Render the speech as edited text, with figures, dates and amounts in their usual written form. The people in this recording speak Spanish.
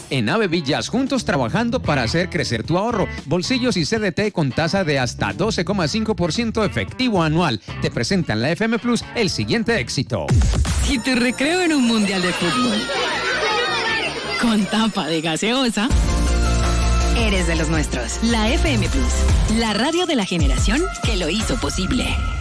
En Ave Villas, juntos trabajando para hacer crecer tu ahorro. Bolsillos y CDT con tasa de hasta 12,5% efectivo anual. Te presentan la FM Plus el siguiente éxito. Y tu recreo en un mundial de fútbol. Con tapa de gaseosa. Eres de los nuestros. La FM Plus. La radio de la generación que lo hizo posible.